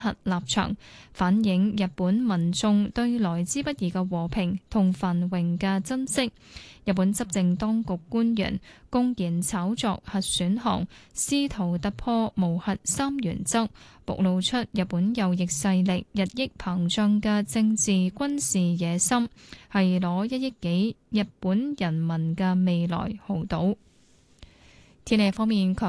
核立場，反映日本民眾對來之不易嘅和平同繁榮嘅珍惜。日本執政當局官員公然炒作核選項，試圖突破無核三原則，暴露出日本右翼勢力日益膨脹嘅政治軍事野心，係攞1億幾日本人民嘅未來豪賭。天氣方面，